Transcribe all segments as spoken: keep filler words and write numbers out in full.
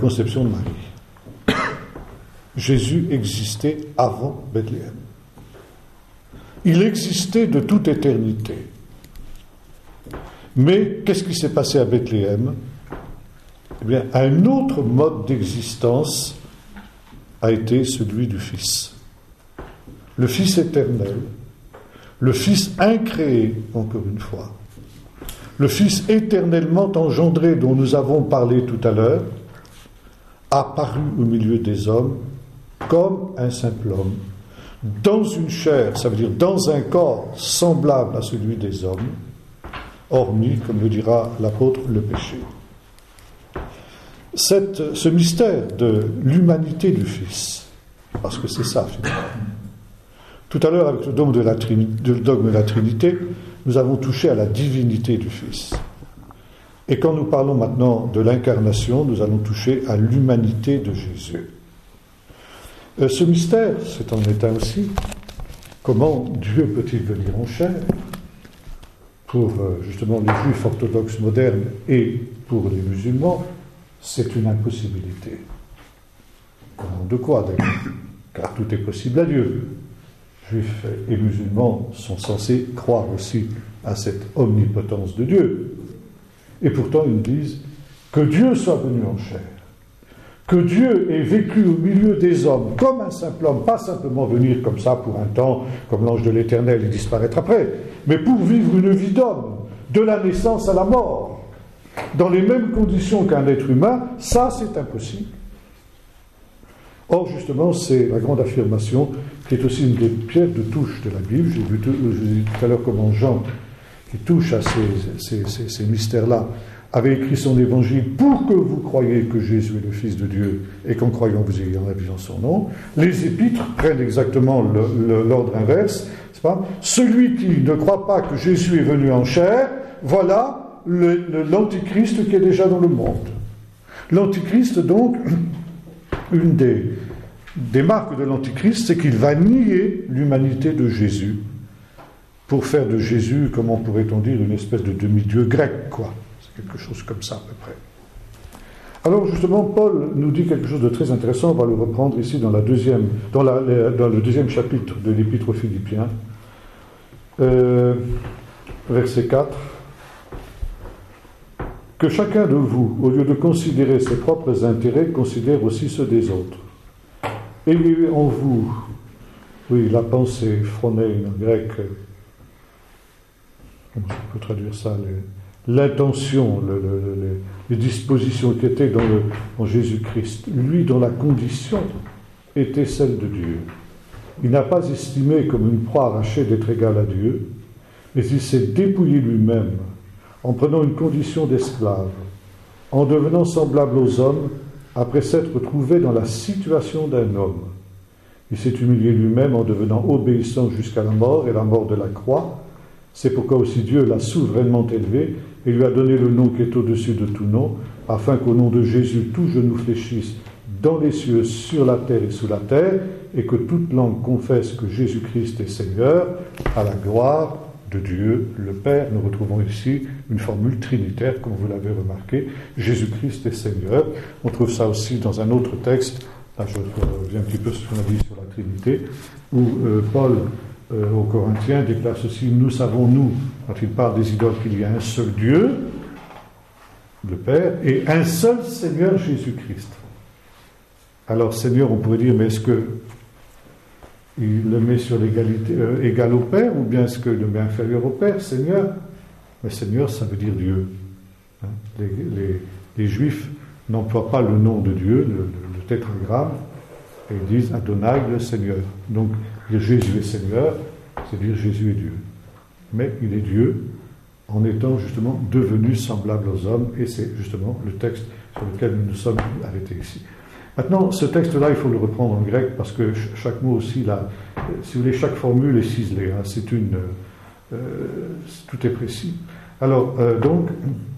conception de Marie. Jésus existait avant Bethléem. Il existait de toute éternité. Mais qu'est-ce qui s'est passé à Bethléem ? Eh bien, un autre mode d'existence a été celui du Fils. Le Fils éternel, le Fils incréé, encore une fois, le Fils éternellement engendré dont nous avons parlé tout à l'heure, apparu au milieu des hommes comme un simple homme, dans une chair, ça veut dire dans un corps semblable à celui des hommes, hormis, comme le dira l'apôtre, le péché. Cette, ce mystère de l'humanité du Fils, parce que c'est ça finalement. Tout à l'heure, avec le dogme de la, Trinité, le dogme de la Trinité, nous avons touché à la divinité du Fils. Et quand nous parlons maintenant de l'incarnation, nous allons toucher à l'humanité de Jésus. Euh, ce mystère, c'est en état aussi, comment Dieu peut-il venir en chair ? Pour euh, justement les juifs orthodoxes modernes et pour les musulmans, c'est une impossibilité. Au nom de quoi d'ailleurs ? Car tout est possible à Dieu. Juifs et musulmans sont censés croire aussi à cette omnipotence de Dieu. Et pourtant ils disent que Dieu soit venu en chair, que Dieu ait vécu au milieu des hommes comme un simple homme, pas simplement venir comme ça pour un temps, comme l'ange de l'Éternel et disparaître après, mais pour vivre une vie d'homme, de la naissance à la mort, dans les mêmes conditions qu'un être humain, ça c'est impossible. Or, justement, c'est la grande affirmation qui est aussi une des pierres de touche de la Bible. J'ai vu tout, je vous ai dit tout à l'heure comment Jean, qui touche à ces, ces, ces, ces mystères-là, avait écrit son évangile pour que vous croyiez que Jésus est le Fils de Dieu et qu'en croyant vous ayez la vie en son nom. Les épîtres prennent exactement le, le, l'ordre inverse. C'est pas ? Celui qui ne croit pas que Jésus est venu en chair, voilà le, le, l'antichrist qui est déjà dans le monde. L'antichrist, donc, une des, des marques de l'antichrist, c'est qu'il va nier l'humanité de Jésus pour faire de Jésus, comment pourrait-on dire, une espèce de demi-dieu grec, quoi. C'est quelque chose comme ça, à peu près. Alors, justement, Paul nous dit quelque chose de très intéressant. On va le reprendre ici dans, la deuxième, dans, la, dans le deuxième chapitre de l'Épître aux Philippiens, euh, verset quatre. Que chacun de vous, au lieu de considérer ses propres intérêts, considère aussi ceux des autres. Ayez en vous, oui, la pensée, phronein en grec, comment on peut traduire ça, les, l'intention, le, le, le, les dispositions qui étaient dans, le, dans Jésus-Christ, lui dont la condition était celle de Dieu. Il n'a pas estimé comme une proie arrachée d'être égal à Dieu, mais il s'est dépouillé lui-même en prenant une condition d'esclave, en devenant semblable aux hommes, après s'être trouvé dans la situation d'un homme. Il s'est humilié lui-même en devenant obéissant jusqu'à la mort et la mort de la croix. C'est pourquoi aussi Dieu l'a souverainement élevé et lui a donné le nom qui est au-dessus de tout nom, afin qu'au nom de Jésus tout genou fléchisse dans les cieux, sur la terre et sous la terre, et que toute langue confesse que Jésus-Christ est Seigneur, à la gloire de Dieu le Père. Nous retrouvons ici une formule trinitaire, comme vous l'avez remarqué, Jésus-Christ est Seigneur. On trouve ça aussi dans un autre texte, là je reviens un petit peu sur ce qu'on a dit sur la Trinité, où euh, Paul, euh, aux Corinthiens, déclare ceci: nous savons, nous, quand il parle des idoles, qu'il y a un seul Dieu, le Père, et un seul Seigneur Jésus-Christ. Alors Seigneur, on pourrait dire, mais est-ce que il le met sur l'égalité, euh, égal au Père, ou bien est-ce qu'il le met inférieur au Père, Seigneur? Mais Seigneur, ça veut dire Dieu. Hein? Les, les, les Juifs n'emploient pas le nom de Dieu, le, le, le tétragramme, et ils disent Adonai, le Seigneur. Donc, dire Jésus est Seigneur, c'est dire Jésus est Dieu. Mais il est Dieu en étant justement devenu semblable aux hommes, et c'est justement le texte sur lequel nous nous sommes arrêtés ici. Maintenant, ce texte-là, il faut le reprendre en grec parce que chaque mot aussi, là, si vous voulez, chaque formule est ciselée. Hein, c'est une, euh, tout est précis. Alors, euh, donc,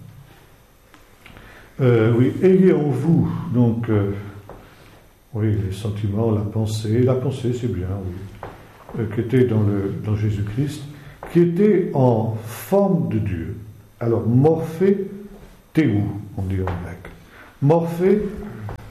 euh, oui, ayez en vous, donc, euh, oui, les sentiments, la pensée, la pensée, c'est bien, oui, euh, qui était dans le dans Jésus-Christ, qui était en forme de Dieu. Alors, morphé théou, on dit en grec. Morphé,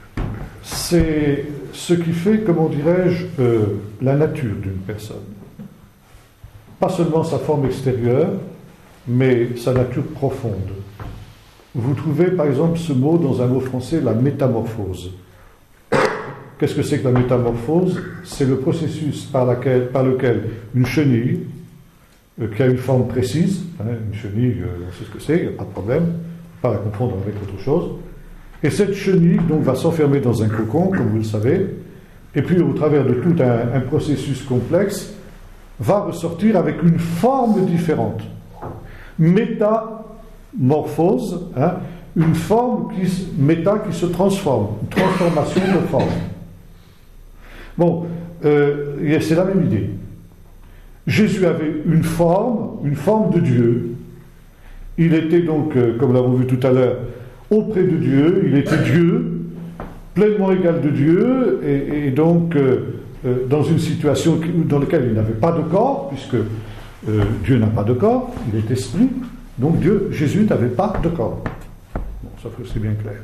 c'est ce qui fait, comment dirais-je, euh, la nature d'une personne. Pas seulement sa forme extérieure, mais sa nature profonde. Vous trouvez par exemple ce mot dans un mot français, la métamorphose. Qu'est-ce que c'est que la métamorphose? C'est le processus par, laquelle, par lequel une chenille, euh, qui a une forme précise, hein, une chenille, euh, on sait ce que c'est, il n'y a pas de problème, pas la confondre avec autre chose, et cette chenille donc va s'enfermer dans un cocon, comme vous le savez, et puis au travers de tout un, un processus complexe, va ressortir avec une forme différente. Métamorphose, hein, une forme qui, méta qui se transforme, une transformation de forme. Bon, euh, c'est la même idée. Jésus avait une forme, une forme de Dieu. Il était donc, euh, comme nous l'avons vu tout à l'heure, auprès de Dieu, il était Dieu, pleinement égal de Dieu, et, et donc euh, euh, dans une situation qui, dans laquelle il n'avait pas de corps, puisque euh, Dieu n'a pas de corps, il est esprit, donc Dieu, Jésus n'avait pas de corps. Bon, ça c'est bien clair.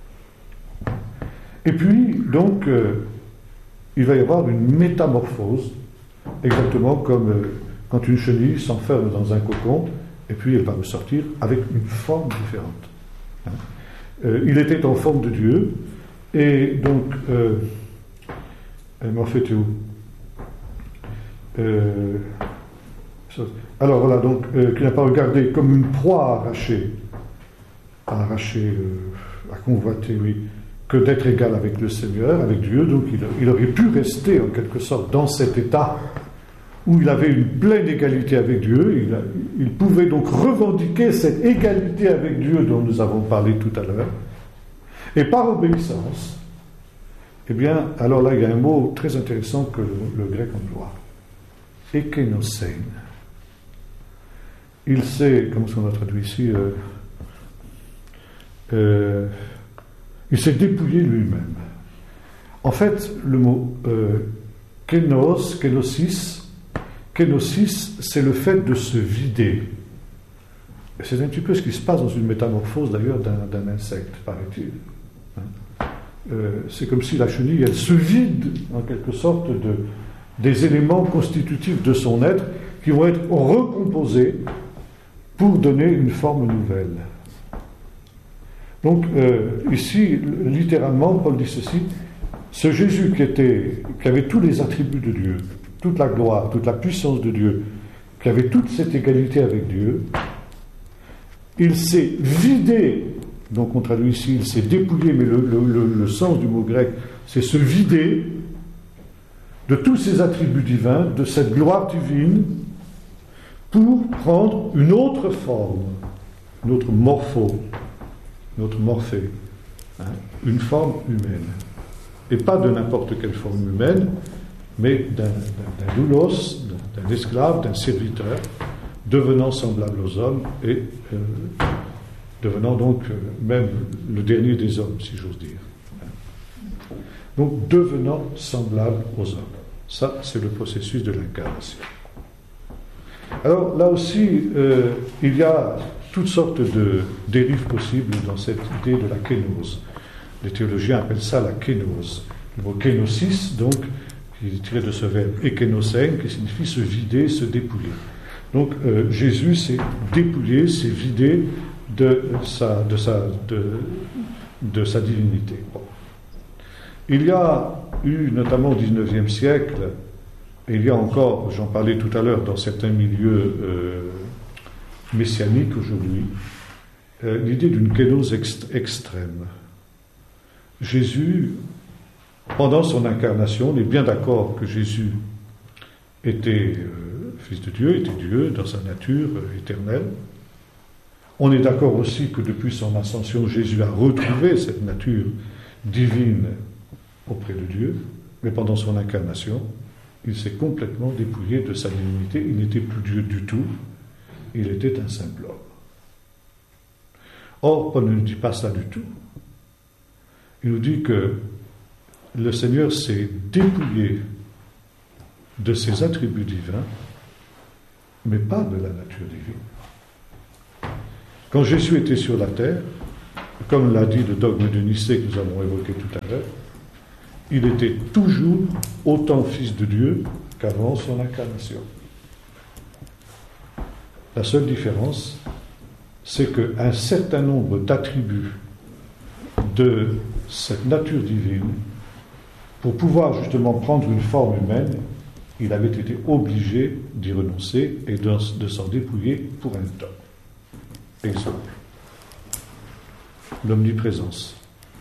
Et puis, donc, euh, il va y avoir une métamorphose, exactement comme euh, quand une chenille s'enferme dans un cocon, et puis elle va ressortir avec une forme différente. Hein. Euh, il était en forme de Dieu, et donc, euh, elle m'en fait où euh, Alors voilà, donc, euh, qu'il n'a pas regardé comme une proie arrachée, à arracher, euh, à convoiter, oui, que d'être égal avec le Seigneur, avec Dieu. Donc il, il aurait pu rester en quelque sorte dans cet état où il avait une pleine égalité avec Dieu. Il, a, il pouvait donc revendiquer cette égalité avec Dieu dont nous avons parlé tout à l'heure. Et par obéissance, eh bien, alors là, il y a un mot très intéressant que le, le grec emploie. Ekenosein. Il s'est, comment est-ce qu'on a traduit ici euh, euh, il s'est dépouillé lui-même. En fait, le mot euh, kénos, kénosis, kénosis, c'est le fait de se vider. Et c'est un petit peu ce qui se passe dans une métamorphose d'ailleurs d'un, d'un insecte, paraît-il. Hein? Euh, c'est comme si la chenille, elle se vide en quelque sorte de, des éléments constitutifs de son être qui vont être recomposés pour donner une forme nouvelle. Donc, euh, ici, littéralement, Paul dit ceci, ce Jésus qui, était, qui avait tous les attributs de Dieu, toute la gloire, toute la puissance de Dieu, qui avait toute cette égalité avec Dieu, il s'est vidé, donc on traduit ici, il s'est dépouillé, mais le, le, le, le sens du mot grec, c'est se vider de tous ses attributs divins, de cette gloire divine, pour prendre une autre forme, une autre morpho, notre morphée, hein, une forme humaine. Et pas de n'importe quelle forme humaine, mais d'un, d'un, d'un doulos, d'un, d'un esclave, d'un serviteur, devenant semblable aux hommes et euh, devenant donc euh, même le dernier des hommes, si j'ose dire. Donc, devenant semblable aux hommes. Ça, c'est le processus de l'incarnation. Alors, là aussi, euh, il y a toutes sortes de dérives possibles dans cette idée de la kénose. Les théologiens appellent ça la kénose. Le mot kénosis, donc, qui est tiré de ce verbe ekenosein, qui signifie se vider, se dépouiller. Donc, euh, Jésus s'est dépouillé, s'est vidé de sa, de sa, de, de sa divinité. Bon. Il y a eu, notamment au dix-neuvième siècle, et il y a encore, j'en parlais tout à l'heure, dans certains milieux euh, messianiques aujourd'hui, euh, l'idée d'une kénose ext- extrême. Jésus, pendant son incarnation, on est bien d'accord que Jésus était euh, fils de Dieu, était Dieu dans sa nature euh, éternelle. On est d'accord aussi que depuis son ascension, Jésus a retrouvé cette nature divine auprès de Dieu, mais pendant son incarnation, il s'est complètement dépouillé de sa divinité. Il n'était plus Dieu du tout, il était un simple homme. Or, Paul ne nous dit pas ça du tout. Il nous dit que le Seigneur s'est dépouillé de ses attributs divins, mais pas de la nature divine. Quand Jésus était sur la terre, comme l'a dit le dogme de Nicée que nous avons évoqué tout à l'heure, il était toujours autant fils de Dieu qu'avant son incarnation. La seule différence, c'est qu'un certain nombre d'attributs de cette nature divine, pour pouvoir justement prendre une forme humaine, il avait été obligé d'y renoncer et de, de s'en dépouiller pour un temps. Exemple, l'omniprésence.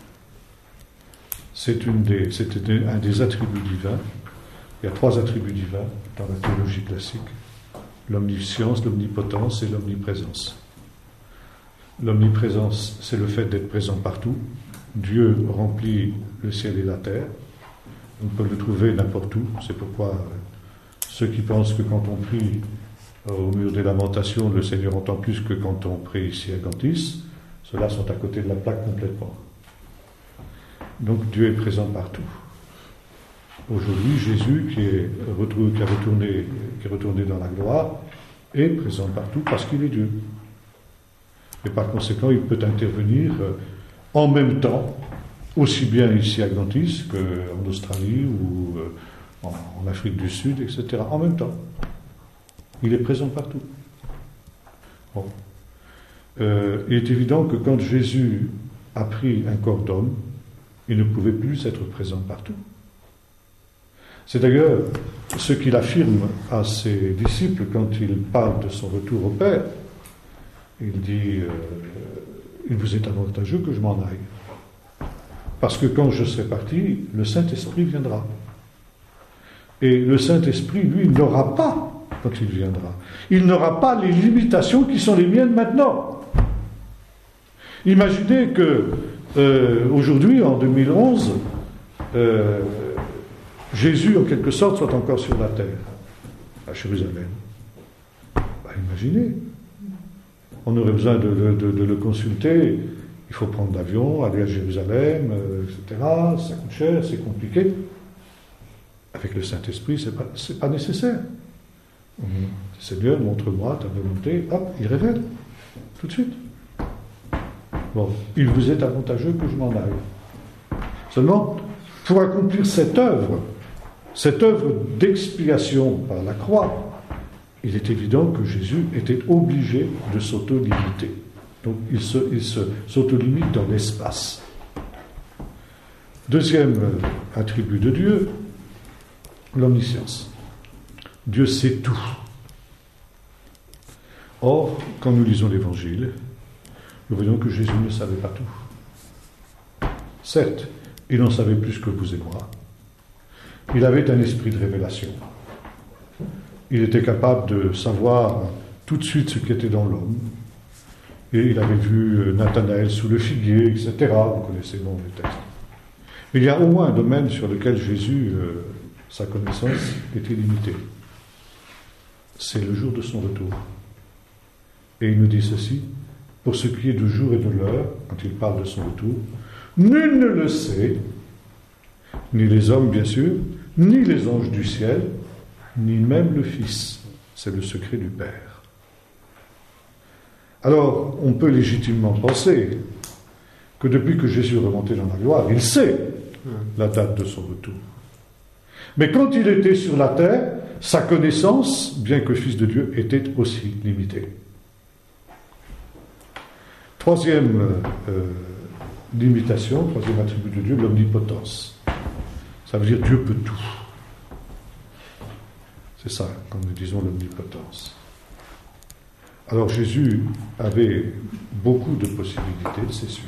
C'est, une des, c'est un des attributs divins. Il y a trois attributs divins dans la théologie classique. L'omniscience, l'omnipotence et l'omniprésence. L'omniprésence, c'est le fait d'être présent partout. Dieu remplit le ciel et la terre. On peut le trouver n'importe où. C'est pourquoi ceux qui pensent que quand on prie au mur des lamentations, le Seigneur entend plus que quand on prie ici à Gantis, ceux-là sont à côté de la plaque complètement. Donc Dieu est présent partout. Aujourd'hui, Jésus, qui est, retrouvé, qui, a retourné, qui est retourné dans la gloire, est présent partout parce qu'il est Dieu. Et par conséquent, il peut intervenir en même temps, aussi bien ici à Gantis qu'en Australie ou en, en Afrique du Sud, et cetera. En même temps. Il est présent partout. Bon. Euh, il est évident que quand Jésus a pris un corps d'homme, il ne pouvait plus être présent partout. C'est d'ailleurs ce qu'il affirme à ses disciples quand il parle de son retour au Père. Il dit euh, « Il vous est avantageux que je m'en aille. Parce que quand je serai parti, le Saint-Esprit viendra. Et le Saint-Esprit, lui, n'aura pas, quand il viendra, il n'aura pas les limitations qui sont les miennes maintenant. Imaginez que euh, aujourd'hui, en deux mille onze, euh, Jésus, en quelque sorte, soit encore sur la terre, à Jérusalem. Bah, imaginez. On aurait besoin de, de, de, de le consulter. Il faut prendre l'avion, aller à Jérusalem, euh, et cetera. Ça coûte cher, c'est compliqué. Avec le Saint-Esprit, ce n'est pas, c'est pas nécessaire. Mmh. Seigneur, montre-moi ta volonté. Hop, il révèle. Tout de suite. Bon, il vous est avantageux que je m'en aille. Seulement, pour accomplir cette œuvre, cette œuvre d'expiation par la croix, il est évident que Jésus était obligé de s'auto-limiter. Donc il, se, il se, s'auto-limite dans l'espace. Deuxième attribut de Dieu, l'omniscience. Dieu sait tout. Or, quand nous lisons l'Évangile, nous voyons que Jésus ne savait pas tout. Certes, il en savait plus que vous et moi. Il avait un esprit de révélation. Il était capable de savoir tout de suite ce qui était dans l'homme. Et il avait vu Nathanaël sous le figuier, et cetera. Vous connaissez bon le texte. Mais il y a au moins un domaine sur lequel Jésus, euh, sa connaissance, était limitée. C'est le jour de son retour. Et il nous dit ceci, pour ce qui est du jour et de l'heure, quand il parle de son retour, nul ne le sait, ni les hommes bien sûr, ni les anges du ciel, ni même le Fils. C'est le secret du Père. Alors, on peut légitimement penser que depuis que Jésus est remonté dans la gloire, il sait la date de son retour. Mais quand il était sur la terre, sa connaissance, bien que Fils de Dieu, était aussi limitée. Troisième euh, limitation, troisième attribut de Dieu, l'omnipotence. Ça veut dire Dieu peut tout. C'est ça, quand nous disons l'omnipotence. Alors Jésus avait beaucoup de possibilités, c'est sûr.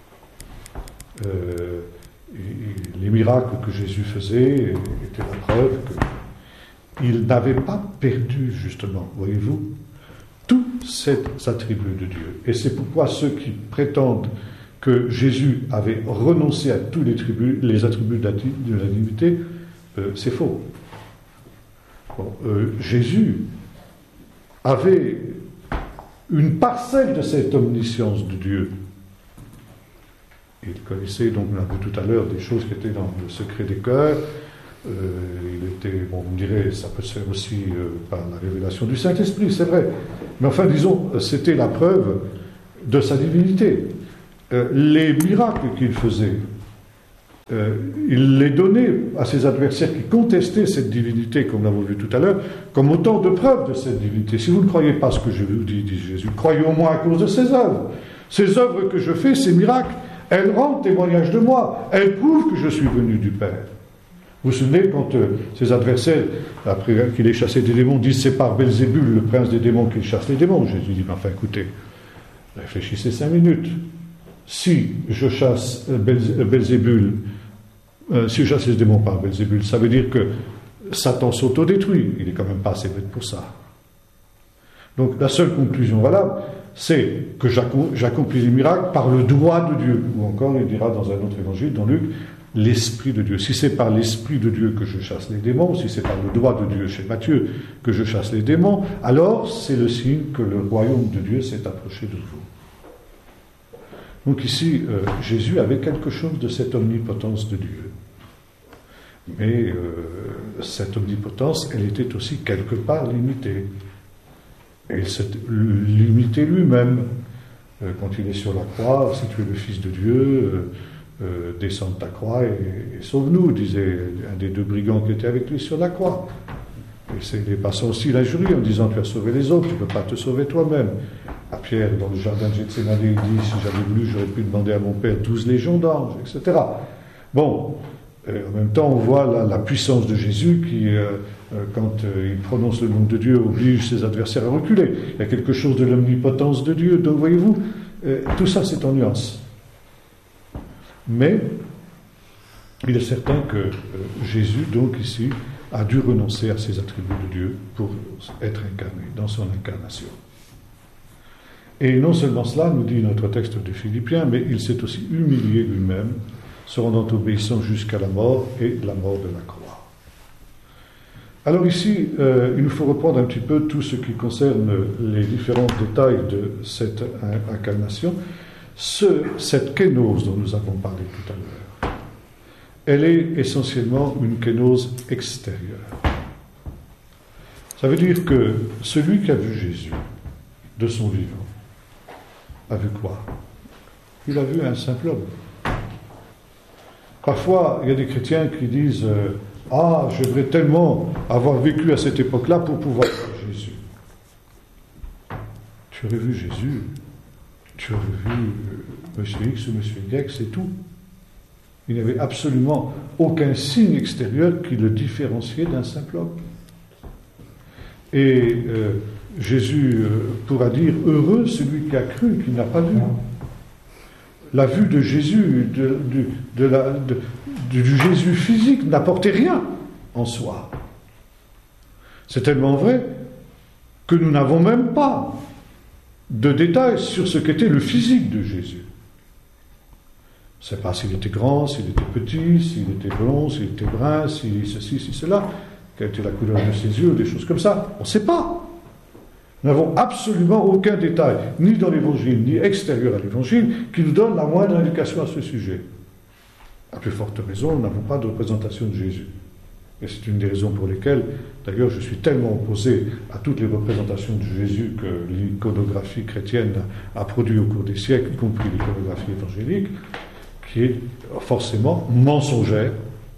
Euh, et, et les miracles que Jésus faisait étaient la preuve qu'il n'avait pas perdu, justement, voyez-vous, tous ces attributs de Dieu. Et c'est pourquoi ceux qui prétendent que Jésus avait renoncé à tous les, tribus, les attributs de la, de la divinité, euh, c'est faux. Bon, euh, Jésus avait une parcelle de cette omniscience de Dieu. Il connaissait, donc on l'a vu tout à l'heure, des choses qui étaient dans le secret des cœurs. Euh, il était, bon, vous me direz, ça peut se faire aussi euh, par la révélation du Saint-Esprit, c'est vrai. Mais enfin, disons, c'était la preuve de sa divinité. Euh, les miracles qu'il faisait, euh, il les donnait à ses adversaires qui contestaient cette divinité, comme nous l'avons vu tout à l'heure, comme autant de preuves de cette divinité. Si vous ne croyez pas ce que je vous dis, dit Jésus, croyez au moins à cause de ces œuvres. Ces œuvres que je fais, ces miracles, elles rendent témoignage de moi. Elles prouvent que je suis venu du Père. Vous vous souvenez quand euh, ses adversaires, après qu'il ait chassé des démons, disent c'est par Belzébul, le prince des démons, qu'il chasse les démons. Jésus dit, mais enfin écoutez, réfléchissez cinq minutes. Si je chasse Belzébul, euh, si je chasse les démons par Belzébul, ça veut dire que Satan s'autodétruit. Il n'est quand même pas assez bête pour ça. Donc la seule conclusion valable, c'est que j'accomplis les miracles par le droit de Dieu. Ou encore, il dira dans un autre évangile, dans Luc, l'Esprit de Dieu. Si c'est par l'Esprit de Dieu que je chasse les démons, si c'est par le droit de Dieu chez Matthieu que je chasse les démons, alors c'est le signe que le royaume de Dieu s'est approché de vous. Donc ici, euh, Jésus avait quelque chose de cette omnipotence de Dieu. Mais euh, cette omnipotence, elle était aussi quelque part limitée. Et il s'est limité lui-même. Euh, quand il est sur la croix, si tu es le Fils de Dieu, euh, euh, descends de ta croix et, et sauve-nous, disait un des deux brigands qui était avec lui sur la croix. Et c'est les passants aussi l'injurie en disant tu as sauvé les autres, tu ne peux pas te sauver toi-même. À Pierre, dans le jardin de Gethsémani, il dit si j'avais voulu, j'aurais pu demander à mon Père douze légions d'anges, et cetera. Bon, euh, en même temps, on voit la, la puissance de Jésus qui, euh, euh, quand euh, il prononce le nom de Dieu, oblige ses adversaires à reculer. Il y a quelque chose de l'omnipotence de Dieu. Donc, voyez-vous, euh, tout ça, c'est en nuance. Mais il est certain que euh, Jésus, donc ici, a dû renoncer à ses attributs de Dieu pour être incarné dans son incarnation. Et non seulement cela, nous dit notre texte de Philippiens, mais il s'est aussi humilié lui-même, se rendant obéissant jusqu'à la mort et la mort de la croix. Alors ici, euh, il nous faut reprendre un petit peu tout ce qui concerne les différents détails de cette incarnation. Ce, cette kénose dont nous avons parlé tout à l'heure, elle est essentiellement une kénose extérieure. Ça veut dire que celui qui a vu Jésus de son vivant, a vu quoi? Il a vu un simple homme. Parfois, il y a des chrétiens qui disent euh, « Ah, j'aimerais tellement avoir vécu à cette époque-là pour pouvoir voir Jésus. » Tu aurais vu Jésus, tu aurais vu euh, Monsieur X ou Monsieur Y, c'est tout. Il n'y avait absolument aucun signe extérieur qui le différenciait d'un simple homme. Et euh, Jésus euh, pourra dire « Heureux celui qui a cru, qui n'a pas vu ». La vue de Jésus, de, de, de la, de, du Jésus physique, n'apportait rien en soi. C'est tellement vrai que nous n'avons même pas de détails sur ce qu'était le physique de Jésus. On ne sait pas s'il était grand, s'il était petit, s'il était blond, s'il était brun, si ceci, si cela, quelle était la couleur de ses yeux, des choses comme ça. On ne sait pas. Nous n'avons absolument aucun détail, ni dans l'Évangile, ni extérieur à l'Évangile, qui nous donne la moindre indication à ce sujet. À plus forte raison, nous n'avons pas de représentation de Jésus. Et c'est une des raisons pour lesquelles, d'ailleurs, je suis tellement opposé à toutes les représentations de Jésus que l'iconographie chrétienne a produit au cours des siècles, y compris l'iconographie évangélique, qui est forcément mensongère.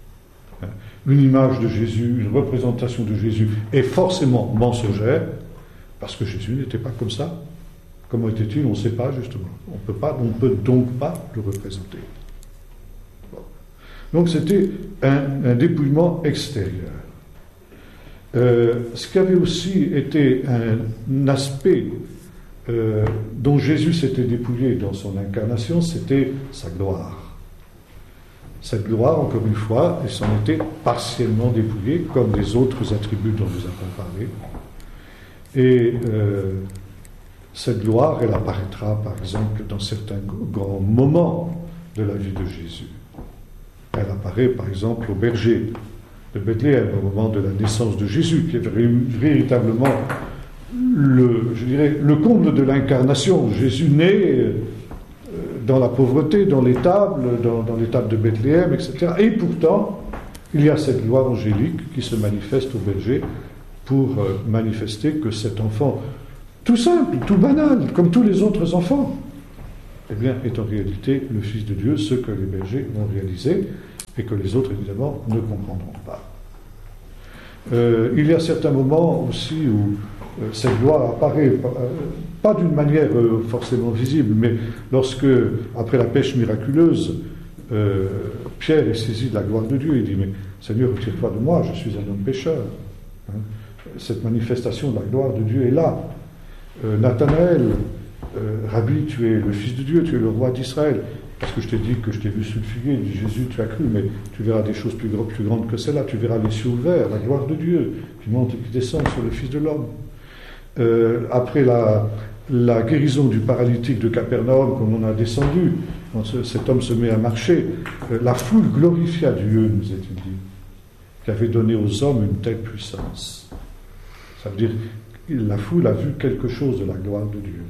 Une image de Jésus, une représentation de Jésus est forcément mensongère, parce que Jésus n'était pas comme ça. Comment était-il? On ne sait pas, justement. On peut pas, on ne peut donc pas le représenter. Bon. Donc c'était un, un dépouillement extérieur. Euh, ce qui avait aussi été un aspect euh, dont Jésus s'était dépouillé dans son incarnation, c'était sa gloire. Cette gloire, encore une fois, elle s'en était partiellement dépouillée, comme les autres attributs dont nous avons parlé. Et euh, cette gloire, elle apparaîtra, par exemple, dans certains grands moments de la vie de Jésus. Elle apparaît, par exemple, au berger de Bethléem, au moment de la naissance de Jésus, qui est véritablement le, je dirais, le comble de l'incarnation. Jésus naît dans la pauvreté, dans l'étable, dans, dans l'étable de Bethléem, et cetera. Et pourtant, il y a cette gloire angélique qui se manifeste au berger pour euh, manifester que cet enfant, tout simple, tout banal, comme tous les autres enfants, eh bien, est en réalité le Fils de Dieu, ce que les bergers vont réaliser et que les autres, évidemment, ne comprendront pas. Euh, il y a certains moments aussi où euh, cette gloire apparaît, euh, pas d'une manière euh, forcément visible, mais lorsque, après la pêche miraculeuse, euh, Pierre est saisi de la gloire de Dieu, il dit « Mais Seigneur, retire-toi de moi, je suis un homme pécheur. Hein » Cette manifestation de la gloire de Dieu est là. Euh, Nathanaël, euh, Rabbi, tu es le Fils de Dieu, tu es le roi d'Israël. Parce que je t'ai dit que je t'ai vu sous le figuier, il dit Jésus, tu as cru, mais tu verras des choses plus, grandes, plus grandes que celles-là. Tu verras les cieux ouverts, la gloire de Dieu qui monte et qui descend sur le Fils de l'homme. Euh, après la, la guérison du paralytique de Capernaum, comme on a descendu, quand ce, cet homme se met à marcher, euh, la foule glorifia Dieu, nous est-il dit, qui avait donné aux hommes une telle puissance. Ça veut dire que la foule a vu quelque chose de la gloire de Dieu.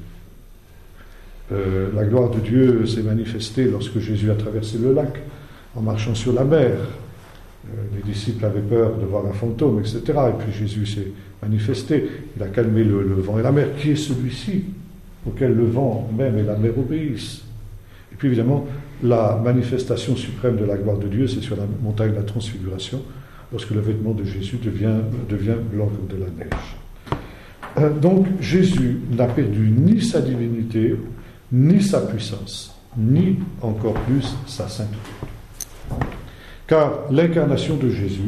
Euh, la gloire de Dieu s'est manifestée lorsque Jésus a traversé le lac, en marchant sur la mer. Euh, les disciples avaient peur de voir un fantôme, et cetera. Et puis Jésus s'est manifesté. Il a calmé le, le vent et la mer. Qui est celui-ci auquel le vent même et la mer obéissent? Et puis évidemment, la manifestation suprême de la gloire de Dieu, c'est sur la montagne de la Transfiguration, lorsque le vêtement de Jésus devient, devient blanc comme de la neige. Euh, donc Jésus n'a perdu ni sa divinité, ni sa puissance, ni encore plus sa sainteté. Car l'incarnation de Jésus,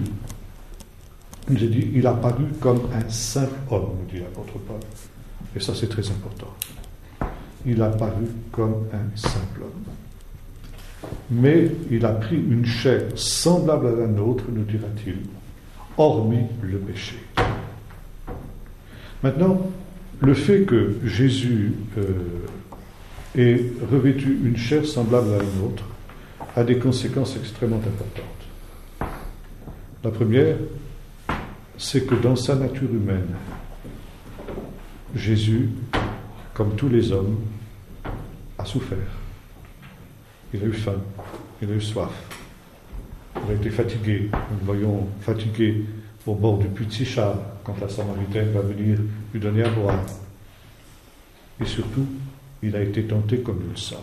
il nous est dit, il a paru comme un saint homme, nous dit l'apôtre Paul. Et ça, c'est très important. Il a paru comme un simple homme. Mais il a pris une chair semblable à la nôtre, nous dira-t-il, hormis le péché. Maintenant, le fait que Jésus euh, ait revêtu une chair semblable à la nôtre a des conséquences extrêmement importantes. La première, c'est que dans sa nature humaine, Jésus, comme tous les hommes, a souffert. Il a eu faim, il a eu soif, il a été fatigué. Nous le voyons fatigué au bord du puits de Sichar, quand la Samaritaine va venir lui donner à boire. Et surtout, il a été tenté comme nous le sommes.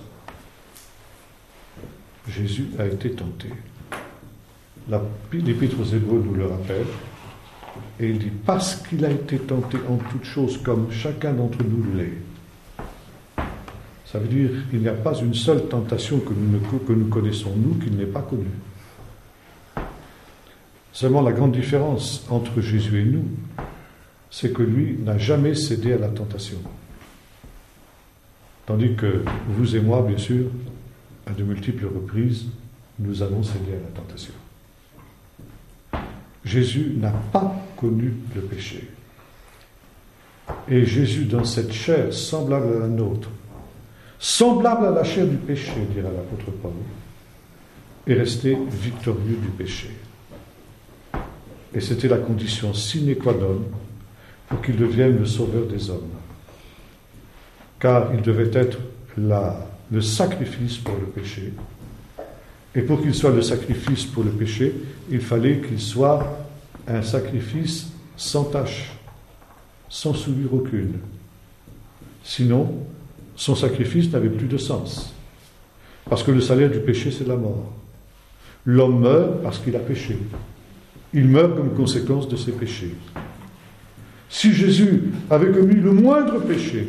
Jésus a été tenté. L'Épître aux Hébreux nous le rappelle, et il dit, parce qu'il a été tenté en toutes choses comme chacun d'entre nous l'est. Ça veut dire qu'il n'y a pas une seule tentation que nous, ne, que nous connaissons, nous, qu'il n'ait pas connue. Seulement la grande différence entre Jésus et nous, c'est que lui n'a jamais cédé à la tentation. Tandis que vous et moi, bien sûr, à de multiples reprises, nous avons cédé à la tentation. Jésus n'a pas connu le péché. Et Jésus, dans cette chair semblable à la nôtre, semblable à la chair du péché, dira l'apôtre Paul, est resté victorieux du péché. Et c'était la condition sine qua non pour qu'il devienne le sauveur des hommes. Car il devait être la, le sacrifice pour le péché. Et pour qu'il soit le sacrifice pour le péché, il fallait qu'il soit un sacrifice sans tache, sans souillure aucune. Sinon, son sacrifice n'avait plus de sens. Parce que le salaire du péché, c'est la mort. L'homme meurt parce qu'il a péché. Il meurt comme conséquence de ses péchés. Si Jésus avait commis le moindre péché,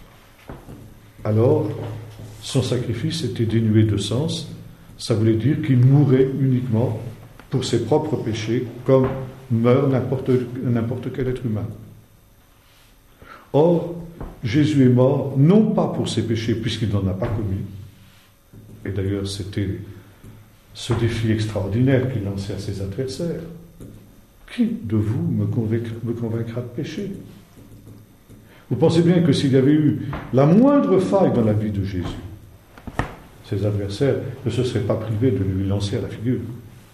alors son sacrifice était dénué de sens. Ça voulait dire qu'il mourait uniquement pour ses propres péchés, comme meurt n'importe, n'importe quel être humain. Or, Jésus est mort non pas pour ses péchés, puisqu'il n'en a pas commis. Et d'ailleurs, c'était ce défi extraordinaire qu'il lançait à ses adversaires. Qui de vous me convaincra, me convaincra de péché? Vous pensez bien que s'il y avait eu la moindre faille dans la vie de Jésus, ses adversaires ne se seraient pas privés de lui lancer à la figure.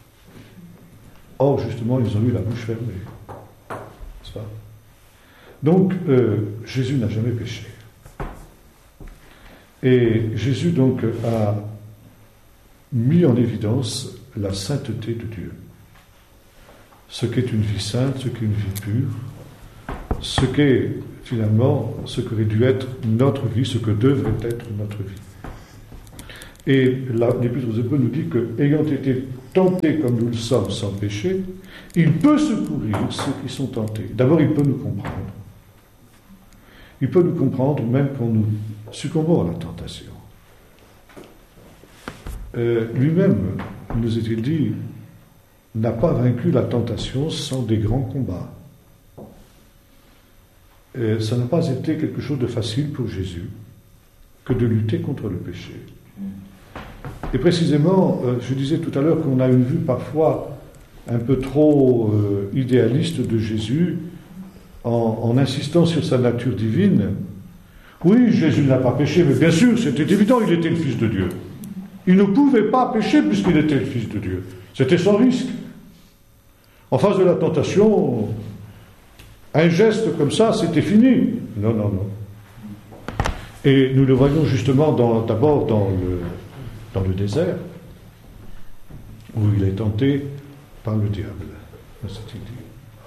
Or, justement, ils ont eu la bouche fermée. N'est-ce pas? Donc, euh, Jésus n'a jamais péché. Et Jésus, donc, a mis en évidence la sainteté de Dieu. Ce qu'est une vie sainte, ce qu'est une vie pure, ce qu'est, finalement, ce qu'aurait dû être notre vie, ce que devrait être notre vie. Et l'Épître aux Hébreux nous dit que, ayant été tenté comme nous le sommes sans péché, il peut secourir ceux qui sont tentés. D'abord, il peut nous comprendre. Il peut nous comprendre même quand nous succombons à la tentation. Euh, lui-même, nous est-il dit, n'a pas vaincu la tentation sans des grands combats. Et ça n'a pas été quelque chose de facile pour Jésus que de lutter contre le péché. Et précisément, euh, je disais tout à l'heure qu'on a une vue parfois un peu trop euh, idéaliste de Jésus en, en insistant sur sa nature divine. Oui, Jésus n'a pas péché, mais bien sûr, c'était évident, il était le Fils de Dieu. Il ne pouvait pas pécher puisqu'il était le Fils de Dieu. C'était sans risque. En face de la tentation, un geste comme ça, c'était fini. Non, non, non. Et nous le voyons justement dans, d'abord dans le, dans le désert, où il est tenté par le diable. C'est-il dit.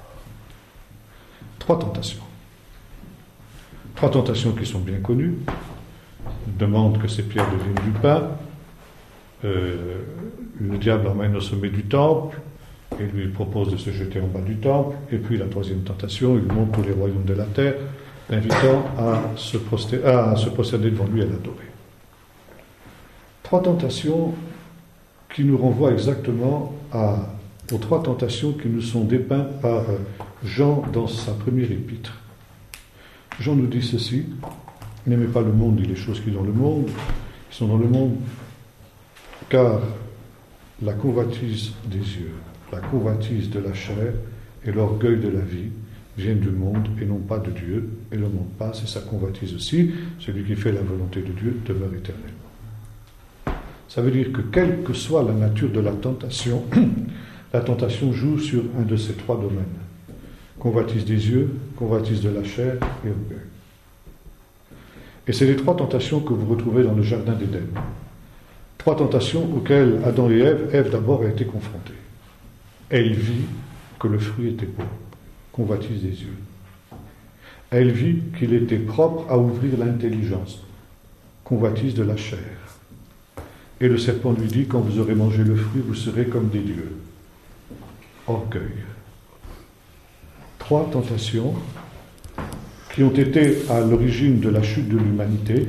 Trois tentations. Trois tentations qui sont bien connues. Il demande que ces pierres deviennent du pain. Euh, le diable l'emmène au sommet du temple et lui propose de se jeter en bas du temple. Et puis la troisième tentation, il montre tous les royaumes de la terre, l'invitant à se prosterner, à se prosterner devant lui et à l'adorer. Trois tentations qui nous renvoient exactement à, aux trois tentations qui nous sont dépeintes par Jean dans sa première épître. Jean nous dit ceci: n'aimez pas le monde ni les choses qui sont dans le monde, qui sont dans le monde, car la convoitise des yeux, la convoitise de la chair et l'orgueil de la vie viennent du monde et non pas de Dieu, et le monde passe et sa convoitise aussi. Celui qui fait la volonté de Dieu demeure éternellement. Ça veut dire que quelle que soit la nature de la tentation, la tentation joue sur un de ces trois domaines. Convoitise des yeux, convoitise de la chair et orgueil. Et c'est les trois tentations que vous retrouvez dans le jardin d'Éden. Trois tentations auxquelles Adam et Ève, Ève d'abord a été confrontée. Elle vit que le fruit était beau, convoitise des yeux. Elle vit qu'il était propre à ouvrir l'intelligence, convoitise de la chair. Et le serpent lui dit: quand vous aurez mangé le fruit, vous serez comme des dieux. Orgueil. Trois tentations qui ont été à l'origine de la chute de l'humanité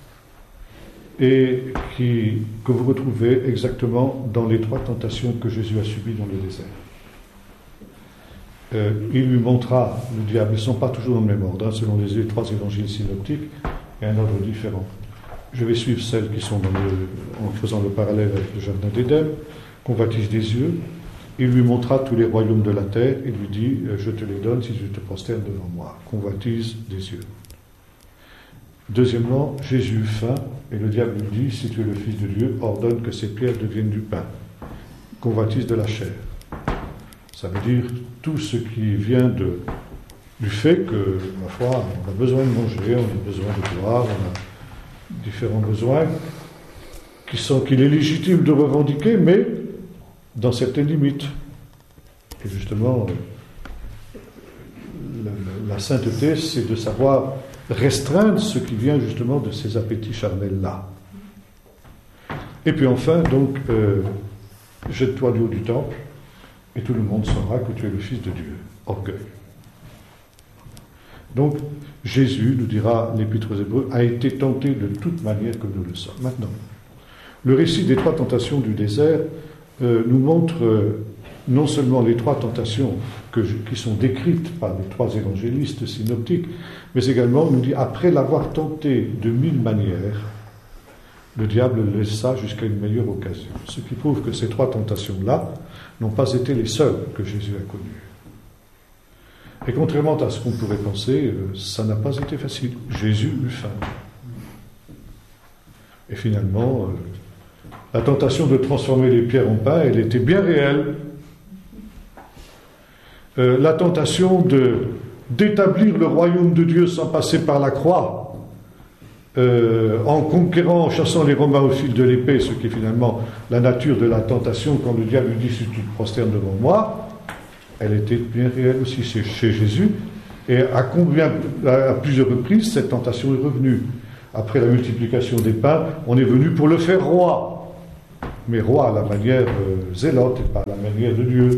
et qui, que vous retrouvez exactement dans les trois tentations que Jésus a subies dans le désert. Euh, il lui montra, le diable, ils ne sont pas toujours dans le même ordre, hein, selon les trois évangiles synoptiques, il y a un ordre différent. Je vais suivre celles qui sont dans le, en faisant le parallèle avec le jardin d'Éden. Convoitise des yeux. Il lui montra tous les royaumes de la terre et lui dit: je te les donne si tu te prosternes devant moi. Convoitise des yeux. Deuxièmement, Jésus eut faim et le diable lui dit: si tu es le Fils de Dieu, ordonne que ces pierres deviennent du pain. Convoitise de la chair. Ça veut dire tout ce qui vient de, du fait que, ma foi, on a besoin de manger, on a besoin de boire, on a différents besoins qui sont, qu'il est légitime de revendiquer, mais dans certaines limites. Et justement, la, la, la sainteté, c'est de savoir restreindre ce qui vient justement de ces appétits charnels-là. Et puis enfin, donc, euh, jette-toi du haut du temple, et tout le monde saura que tu es le Fils de Dieu. Orgueil. Donc, Jésus, nous dira l'Épître aux Hébreux, a été tenté de toute manière comme nous le sommes. Maintenant, le récit des trois tentations du désert euh, nous montre euh, non seulement les trois tentations que, qui sont décrites par les trois évangélistes synoptiques, mais également nous dit, après l'avoir tenté de mille manières, le diable le laissa jusqu'à une meilleure occasion. Ce qui prouve que ces trois tentations-là n'ont pas été les seules que Jésus a connues. Et contrairement à ce qu'on pourrait penser, euh, ça n'a pas été facile. Jésus eut faim. Et finalement, euh, la tentation de transformer les pierres en pain, elle était bien réelle. Euh, la tentation de, d'établir le royaume de Dieu sans passer par la croix, euh, en conquérant, en chassant les Romains au fil de l'épée, ce qui est finalement la nature de la tentation, quand le diable lui dit « si tu te prosternes devant moi », elle était bien réelle aussi chez, chez Jésus, et à combien, à plusieurs reprises, cette tentation est revenue. après la multiplication des pains, on est venu pour le faire roi. Mais roi à la manière euh, zélote et pas à la manière de Dieu.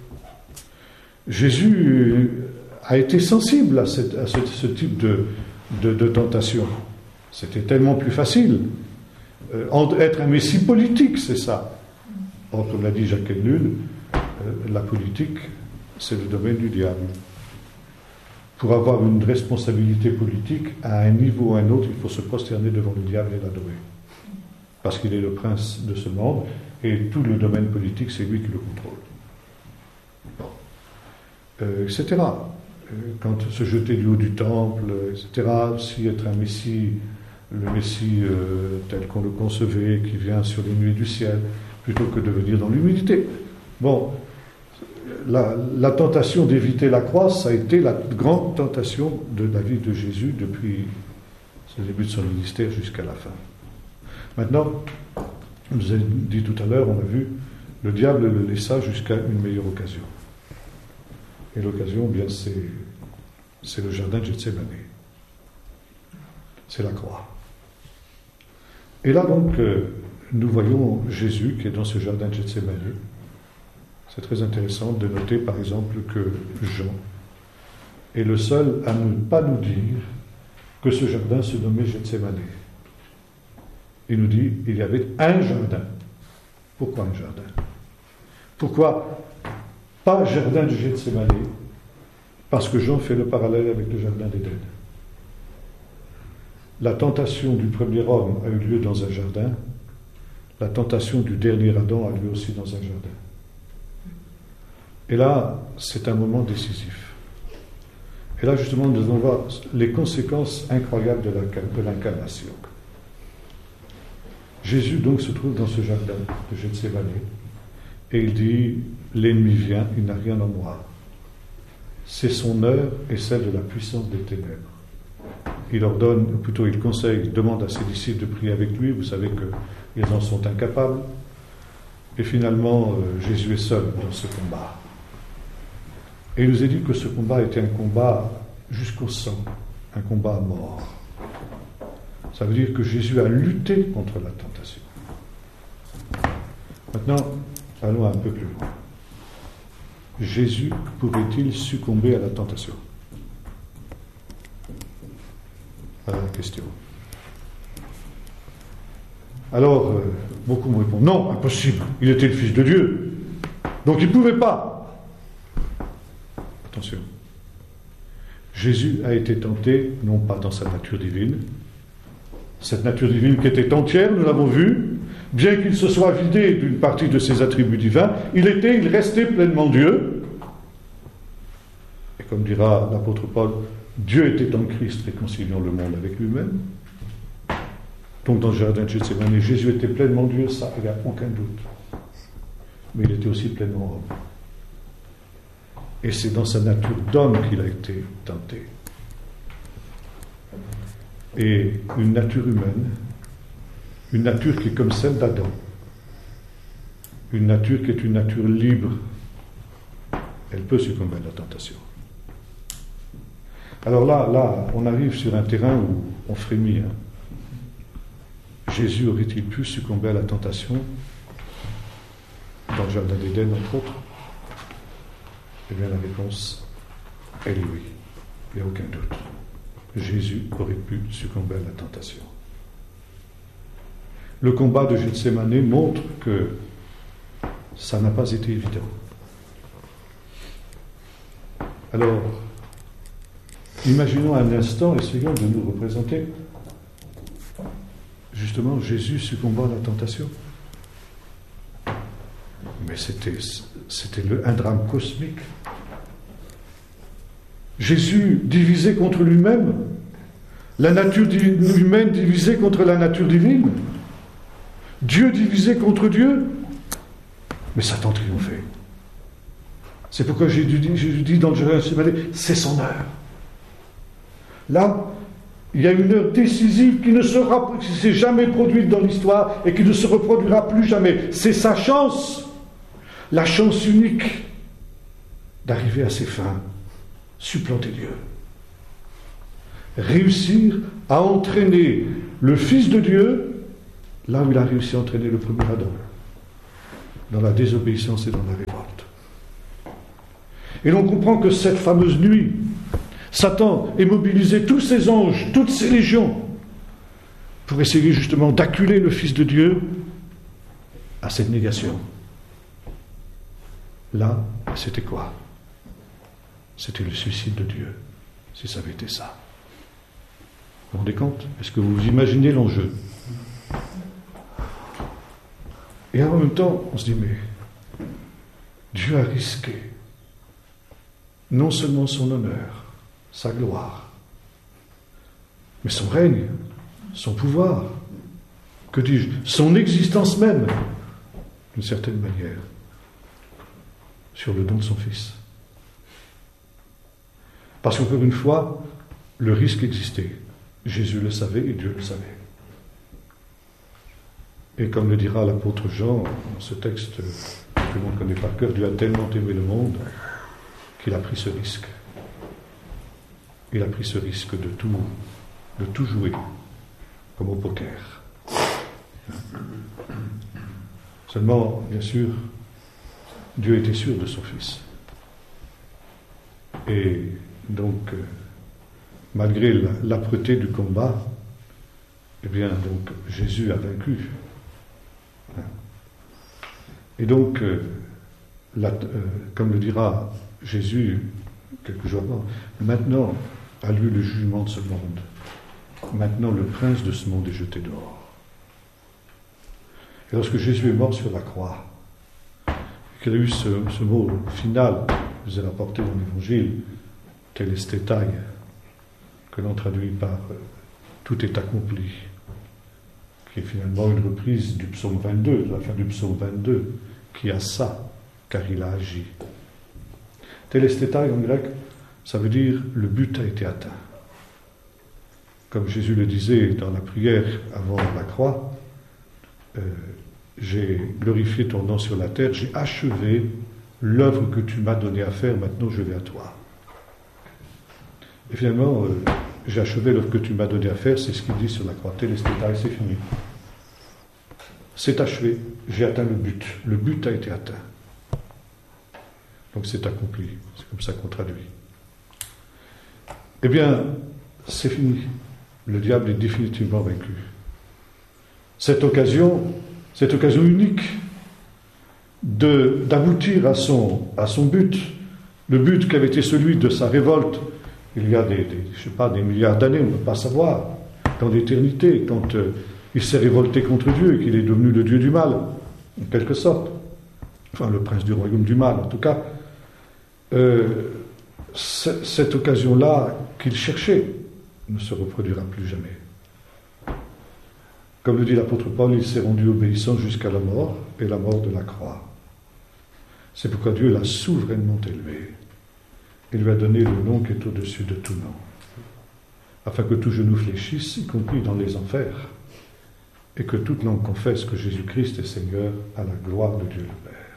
Jésus a été sensible à, cette, à ce, ce type de, de, de tentation. C'était tellement plus facile. Euh, être un messie politique, c'est ça. Or, comme l'a dit Jacques Ellul, euh, la politique, c'est le domaine du diable. Pour avoir une responsabilité politique, à un niveau ou à un autre, il faut se prosterner devant le diable et l'adorer. Parce qu'il est le prince de ce monde, et tout le domaine politique, c'est lui qui le contrôle. Bon. Euh, et cetera. Euh, quand se jeter du haut du temple, et cetera, si être un messie, le messie euh, tel qu'on le concevait, qui vient sur les nuées du ciel, plutôt que de venir dans l'humilité. Bon. La, la tentation d'éviter la croix, ça a été la grande tentation de la vie de Jésus depuis le début de son ministère jusqu'à la fin. Maintenant, je vous ai dit tout à l'heure, on a vu, le diable le laissa jusqu'à une meilleure occasion. Et l'occasion, bien, c'est, c'est le jardin de Gethsémani. C'est la croix. Et là, donc, euh, nous voyons Jésus qui est dans ce jardin de Gethsémani. C'est très intéressant de noter, par exemple, que Jean est le seul à ne pas nous dire que ce jardin se nommait Gethsémani. Il nous dit qu'il y avait un jardin. Pourquoi un jardin? Pourquoi pas jardin de Gethsémani? Parce que Jean fait le parallèle avec le jardin d'Éden. La tentation du premier homme a eu lieu dans un jardin. La tentation du dernier Adam a lieu aussi dans un jardin. Et là, c'est un moment décisif. Et là, justement, nous allons voir les conséquences incroyables de, la, de l'incarnation. Jésus, donc, se trouve dans ce jardin de Gethsémani, et il dit, l'ennemi vient, il n'a rien en moi. C'est son heure et celle de la puissance des ténèbres. Il ordonne, ou plutôt il conseille, il demande à ses disciples de prier avec lui, vous savez qu'ils en sont incapables. Et finalement, euh, Jésus est seul dans ce combat. Et il nous a dit que ce combat était un combat jusqu'au sang, un combat à mort. Ça veut dire que Jésus a lutté contre la tentation. Maintenant, allons un peu plus loin. Jésus pourrait-il succomber à la tentation? Voilà la question. Alors, euh, beaucoup me répondent, non, impossible, il était le Fils de Dieu, donc il ne pouvait pas. Attention, Jésus a été tenté, non pas dans sa nature divine, cette nature divine qui était entière, nous l'avons vu, bien qu'il se soit vidé d'une partie de ses attributs divins, il était, il restait pleinement Dieu. Et comme dira l'apôtre Paul, Dieu était en Christ réconciliant le monde avec lui-même. Donc dans le jardin de Gethsémani, Jésus était pleinement Dieu, ça, il n'y a aucun doute. Mais il était aussi pleinement homme. Et c'est dans sa nature d'homme qu'il a été tenté. Et une nature humaine, une nature qui est comme celle d'Adam, une nature qui est une nature libre, elle peut succomber à la tentation. Alors là, là, on arrive sur un terrain où on frémit. Hein. Jésus aurait-il pu succomber à la tentation dans le jardin d'Éden, entre autres? Eh bien, la réponse, elle est oui. Il n'y a aucun doute. Jésus aurait pu succomber à la tentation. Le combat de Gethsémani montre que ça n'a pas été évident. Alors, imaginons un instant, essayons de nous représenter justement Jésus succombant à la tentation. Mais c'était, c'était le, un drame cosmique. Jésus divisé contre lui-même, la nature humaine divisée contre la nature divine, Dieu divisé contre Dieu, mais Satan triomphait. C'est pourquoi Jésus dit, Jésus dit dans le jardin de Gethsémani, c'est son heure. Là, il y a une heure décisive qui ne sera, qui s'est jamais produite dans l'histoire et qui ne se reproduira plus jamais. C'est sa chance, la chance unique d'arriver à ses fins, supplanter Dieu. Réussir à entraîner le Fils de Dieu, là où il a réussi à entraîner le premier Adam, dans la désobéissance et dans la révolte. Et l'on comprend que cette fameuse nuit, Satan ait mobilisé tous ses anges, toutes ses légions, pour essayer justement d'acculer le Fils de Dieu à cette négation. Là, c'était quoi? C'était le suicide de Dieu, si ça avait été ça. Vous vous rendez compte? Est-ce que vous imaginez l'enjeu? Et en même temps, on se dit, mais Dieu a risqué non seulement son honneur, sa gloire, mais son règne, son pouvoir, que dis-je, son existence même, d'une certaine manière, sur le don de son Fils. Parce qu'encore une fois, le risque existait. Jésus le savait et Dieu le savait. Et comme le dira l'apôtre Jean dans ce texte que l'on connaît par cœur, Dieu a tellement aimé le monde qu'il a pris ce risque. Il a pris ce risque de tout, de tout jouer, comme au poker. Seulement, bien sûr, Dieu était sûr de son Fils. Et donc, euh, malgré l'âpreté du combat, eh bien, donc, Jésus a vaincu. Et donc, euh, la, euh, comme le dira Jésus quelques jours avant, maintenant a lieu le jugement de ce monde. Maintenant, le prince de ce monde est jeté dehors. Et lorsque Jésus est mort sur la croix, qu'il a eu ce, ce mot final, que vous avez apporté dans l'Évangile, telestétai, que l'on traduit par euh, tout est accompli, qui est finalement une reprise du psaume vingt-deux, de la fin du psaume vingt-deux, qui a ça, car il a agi. Telestétai en grec, ça veut dire le but a été atteint. Comme Jésus le disait dans la prière avant la croix, euh, j'ai glorifié ton nom sur la terre, j'ai achevé l'œuvre que tu m'as donnée à faire, maintenant je vais à toi. Et finalement, euh, j'ai achevé l'œuvre que tu m'as donnée à faire, c'est ce qu'il dit sur la croix. Telestétai, c'est fini. C'est achevé, j'ai atteint le but. Le but a été atteint. Donc c'est accompli. C'est comme ça qu'on traduit. Eh bien, c'est fini. Le diable est définitivement vaincu. Cette occasion, cette occasion unique de, d'aboutir à son, à son but, le but qui avait été celui de sa révolte, il y a des, des je sais pas, des milliards d'années, on ne peut pas savoir, dans l'éternité, quand euh, il s'est révolté contre Dieu et qu'il est devenu le Dieu du mal, en quelque sorte, enfin le prince du royaume du mal en tout cas, euh, c- cette occasion-là qu'il cherchait ne se reproduira plus jamais. Comme le dit l'apôtre Paul, il s'est rendu obéissant jusqu'à la mort, et la mort de la croix. C'est pourquoi Dieu l'a souverainement élevé. Il lui a donné le nom qui est au-dessus de tout nom, afin que tout genou fléchisse, y compris dans les enfers, et que toute langue confesse que Jésus-Christ est Seigneur à la gloire de Dieu le Père.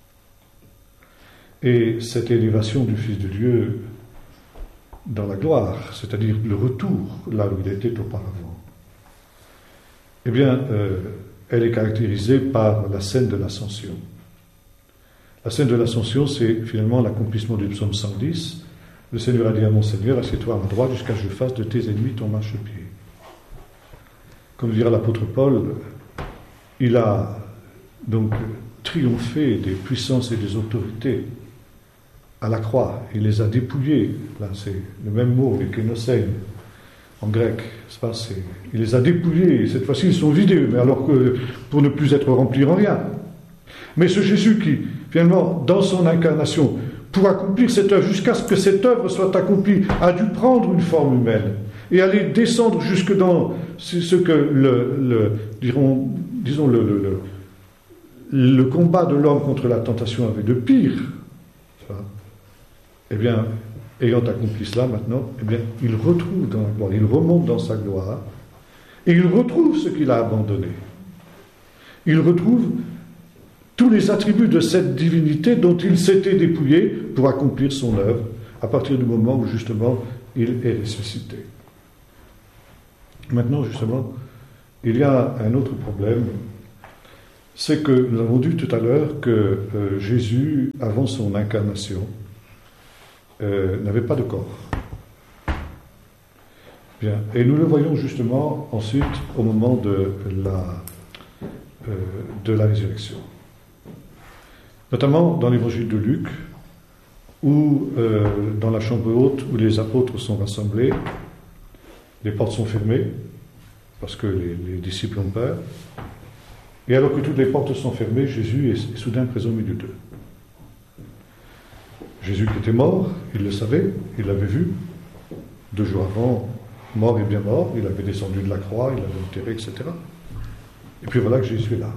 Et cette élévation du Fils de Dieu dans la gloire, c'est-à-dire le retour là où il était auparavant, eh bien, euh, elle est caractérisée par la scène de l'Ascension. La scène de l'Ascension, c'est finalement l'accomplissement du psaume cent dix. Le Seigneur a dit à mon Seigneur, assieds-toi à ma droite jusqu'à ce que je fasse de tes ennemis ton marchepied. Comme le dira l'apôtre Paul, il a donc triomphé des puissances et des autorités à la croix. Il les a dépouillés. Là, c'est le même mot, les kénosein, en grec. C'est pas, c'est, il les a dépouillés. Cette fois-ci, ils sont vidés, mais alors que pour ne plus être remplis en rien. Mais ce Jésus qui, finalement, dans son incarnation, pour accomplir cette œuvre, jusqu'à ce que cette œuvre soit accomplie, a dû prendre une forme humaine et aller descendre jusque dans ce que le, le dirons, disons le, le, le, le combat de l'homme contre la tentation avait de pire. Eh bien, ayant accompli cela maintenant, eh bien, il retrouve dans la gloire, il remonte dans sa gloire, et il retrouve ce qu'il a abandonné. Il retrouve tous les attributs de cette divinité dont il s'était dépouillé pour accomplir son œuvre, à partir du moment où, justement, il est ressuscité. Maintenant, justement, il y a un autre problème, c'est que nous avons dit tout à l'heure que euh, Jésus, avant son incarnation, euh, n'avait pas de corps. Bien. Et nous le voyons justement ensuite au moment de la, euh, de la résurrection. Notamment dans l'évangile de Luc, où euh, dans la chambre haute où les apôtres sont rassemblés, les portes sont fermées, parce que les, les disciples ont peur, et alors que toutes les portes sont fermées, Jésus est, est soudain présent au milieu d'eux. Jésus qui était mort, il le savait, il l'avait vu, deux jours avant, mort et bien mort, il avait descendu de la croix, il l'avait enterré, et cetera. Et puis voilà que Jésus est là.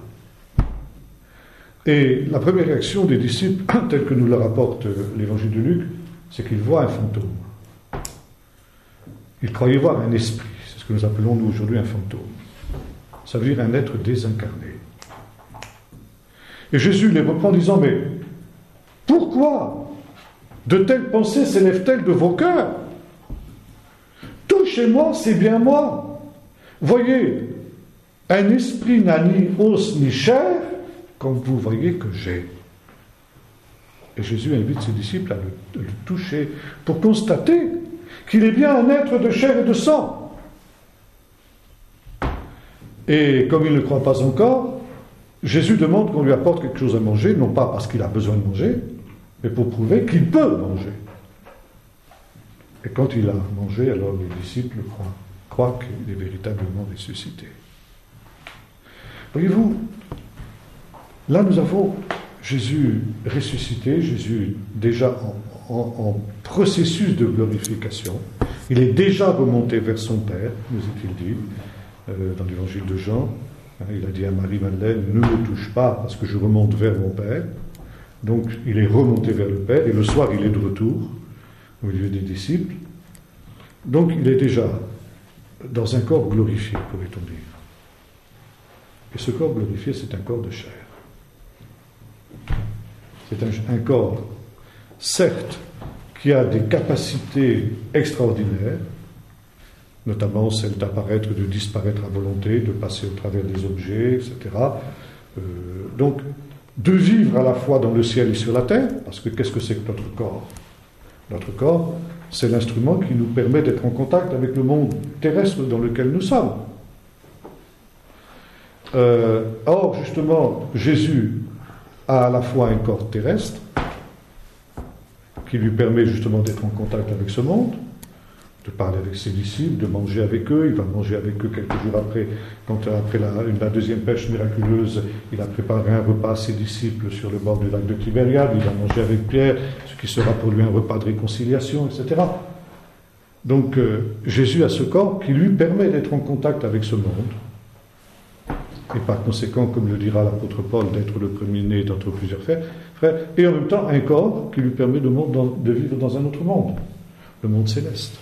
Et la première réaction des disciples, telle que nous le rapporte l'évangile de Luc, c'est qu'ils voient un fantôme. Ils croyaient voir un esprit, c'est ce que nous appelons nous aujourd'hui un fantôme. Ça veut dire un être désincarné. Et Jésus les reprend en disant, mais pourquoi de telles pensées s'élèvent-elles de vos cœurs? Tout chez moi, c'est bien moi. Voyez, un esprit n'a ni os ni chair, comme vous voyez que j'ai. Et Jésus invite ses disciples à le, à le toucher pour constater qu'il est bien un être de chair et de sang. Et comme il ne croit pas encore, Jésus demande qu'on lui apporte quelque chose à manger, non pas parce qu'il a besoin de manger, mais pour prouver qu'il peut manger. Et quand il a mangé, alors les disciples croient, croient qu'il est véritablement ressuscité. Voyez-vous, là nous avons Jésus ressuscité, Jésus déjà en, en, en processus de glorification. Il est déjà remonté vers son Père, nous est-il dit, euh, dans l'évangile de Jean. Il a dit à Marie-Madeleine, ne me touche pas parce que je remonte vers mon Père. Donc il est remonté vers le Père et le soir il est de retour au milieu des disciples. Donc il est déjà dans un corps glorifié, pourrait-on dire. Et ce corps glorifié, c'est un corps de chair. C'est un, un corps, certes, qui a des capacités extraordinaires, notamment celle d'apparaître, de disparaître à volonté, de passer au travers des objets, et cetera. Euh, donc, de vivre à la fois dans le ciel et sur la terre, parce que qu'est-ce que c'est que notre corps? Notre corps, c'est l'instrument qui nous permet d'être en contact avec le monde terrestre dans lequel nous sommes. Euh, or, justement, Jésus a à la fois un corps terrestre, qui lui permet justement d'être en contact avec ce monde, de parler avec ses disciples, de manger avec eux. Il va manger avec eux quelques jours après, quand après la, la deuxième pêche miraculeuse, il a préparé un repas à ses disciples sur le bord du lac de Tibériade. Il va manger avec Pierre, ce qui sera pour lui un repas de réconciliation, et cetera. Donc euh, Jésus a ce corps qui lui permet d'être en contact avec ce monde, et par conséquent, comme le dira l'apôtre Paul, d'être le premier-né d'entre plusieurs frères, et en même temps un corps qui lui permet de, de vivre dans un autre monde, le monde céleste.